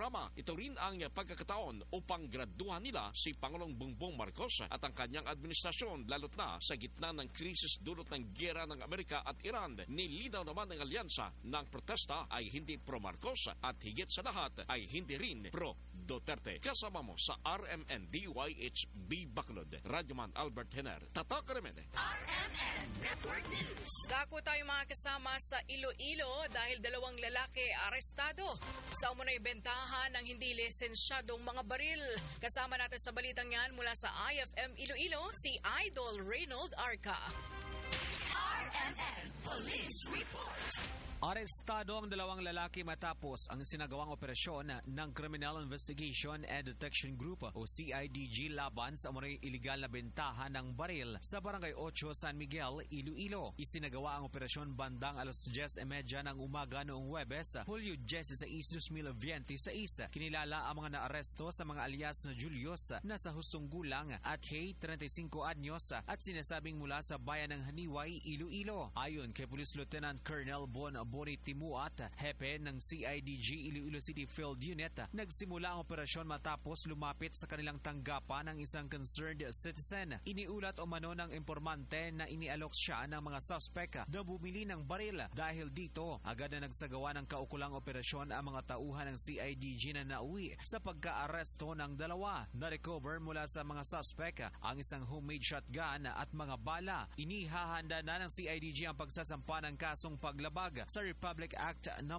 programa. Ito rin ang pagkakataon upang graduhan nila si Pangulong Bongbong Marcos at ang kanyang administrasyon, lalo't na sa gitna ng krisis dulot ng giyera ng Amerika at Iran. Nilinaw naman ng alyansa ng protesta ay hindi pro-Marcos at higit sa lahat ay hindi rin pro-Duterte. Kasama mo sa RMN DYHB Bacolod, Radyoman Albert Hener. Tatak Remen. RMN Network News. Dako tayo mga kasama sa Iloilo dahil 2 lalaki arestado sa umunay bentahan ng hindi lisensyadong mga baril. Kasama natin sa balitang yan mula sa IFM Iloilo, si Idol Reynold Arca. RMN Police Report. Arestado ang 2 lalaki matapos ang sinagawang operasyon ng Criminal Investigation and Detection Group o CIDG laban sa umunay iligal na bentahan ng baril sa Barangay 8 San Miguel, Iloilo. Isinagawa ang operasyon bandang 10:30 ng umaga noong Huwebes, Hulyo 16, 2026. Kinilala ang mga naaresto sa mga alias na Julius na sa hustong gulang at Kay 35 anyos at sinasabing mula sa bayan ng Haniway, Iloilo. Ayon kay Police Lieutenant Colonel Boni Timuat, hepe ng CIDG Iloilo City Field Unit, nagsimula ang operasyon matapos lumapit sa kanilang tanggapan ng isang concerned citizen. Iniulat umano ng informante na inialok siya ng mga suspect na bumili ng baril. Dahil dito, agad na nagsagawa ng kaukulang operasyon ang mga tauhan ng CIDG na nauwi sa pagka-aresto ng 2. Na-recover mula sa mga suspect ang isang homemade shotgun at mga bala. Inihahanda na ng CIDG ang pagsasampa ng kasong paglabag sa Republic Act No.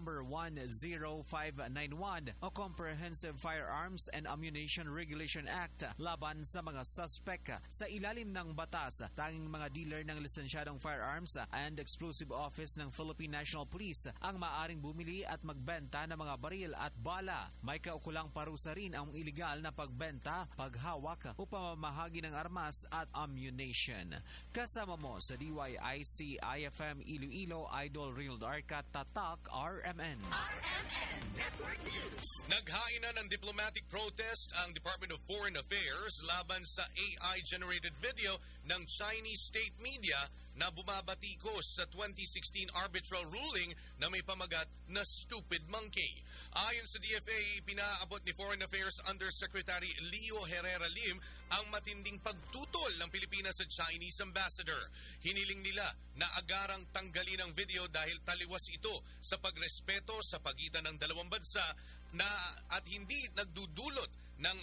10591 o Comprehensive Firearms and Ammunition Regulation Act laban sa mga suspect. Sa ilalim ng batas, tanging mga dealer ng lisensyadong firearms and explosive office ng Philippine National Police ang maaaring bumili at magbenta ng mga baril at bala. May kaukulang parusa rin ang iligal na pagbenta, paghawak o pamamahagi ng armas at ammunition. Kasama mo sa DYIC IFM Iloilo, Idol Reynold Arca, Tatak RMN. RMN Network News. Naghain na ng diplomatic protest ang Department of Foreign Affairs laban sa AI-generated video ng Chinese state media na bumabatikos sa 2016 arbitral ruling na may pamagat na stupid monkey. Ayon sa DFA, pinaabot ni Foreign Affairs Undersecretary Leo Herrera Lim ang matinding pagtutol ng Pilipinas sa Chinese ambassador. Hiniling nila na agarang tanggalin ang video dahil taliwas ito sa pagrespeto sa pagitan ng dalawang bansa na at hindi nagdudulot ng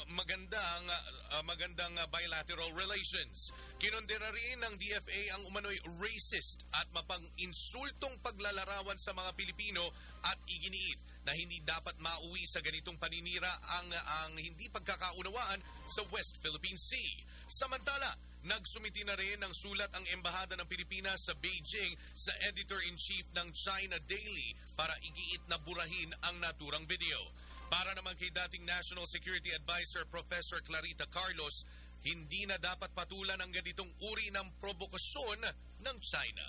magandang bilateral relations. Kinondena rin ng DFA ang umano'y racist at mapang-insultong paglalarawan sa mga Pilipino at iginiit na hindi dapat mauwi sa ganitong paninira ang hindi pagkakaunawaan sa West Philippine Sea. Samantala, nagsumiti na rin ng sulat ang Embahada ng Pilipinas sa Beijing sa Editor-in-Chief ng China Daily para igiit na burahin ang naturang video. Para naman kay dating National Security Advisor Professor Clarita Carlos, hindi na dapat patulan ang ganitong uri ng provokasyon ng China.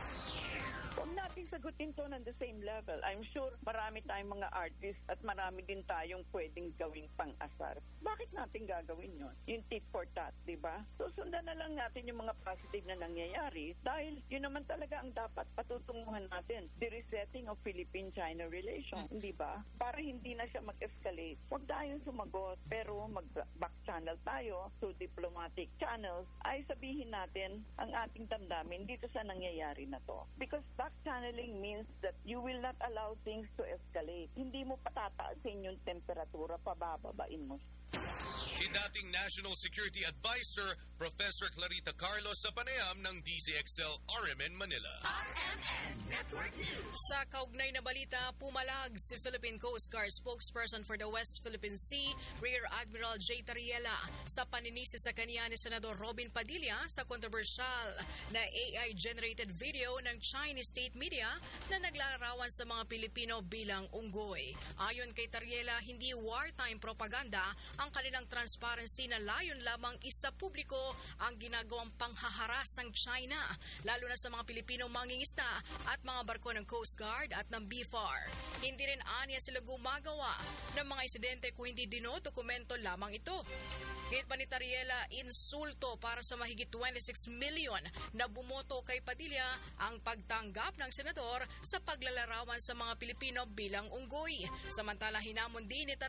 Huwag natin sagutin to on the same level. I'm sure marami tayong mga artists at marami din tayong pwedeng gawing pang-asar. Bakit natin gagawin yun? Yung tit for tat, di ba? Susundan na lang natin yung mga positive na nangyayari dahil yun naman talaga ang dapat patutunguhan natin. The resetting of Philippine-China relations, di ba? Para hindi na siya mag-escalate. Huwag tayong sumagot, pero mag-back channel tayo to diplomatic channels ay sabihin natin ang ating damdamin dito sa nangyayari na to. Because back channeling means that you will not allow things to escalate. Hindi mo patataasin yung temperatura, pabababain mo. Si dating National Security Advisor Professor Clarita Carlos sa panayam ng DZXL RMN Manila. RMN Network News. Sa kaugnay na balita, pumalag si Philippine Coast Guard spokesperson for the West Philippine Sea, Rear Admiral J. Tariela, sa paninisi sa kanya ni Senador Robin Padilla sa controversial na AI-generated video ng Chinese state media na naglalarawan sa mga Pilipino bilang unggoy. Ayon kay Tariela, hindi wartime propaganda ang kanilang transparency na layon lamang isa publiko ang ginagawang panghaharas ng China, lalo na sa mga Pilipino mangingisda at mga barko ng Coast Guard at ng BFAR. Hindi rin aniya sila gumagawa ng mga insidente kung hindi dinodokumento lamang ito. Higit pa ni Tariela, insulto para sa mahigit 26 million na bumoto kay Padilla ang pagtanggap ng senador sa paglalarawan sa mga Pilipino bilang unggoy. Samantala, hinamon din ni Tariela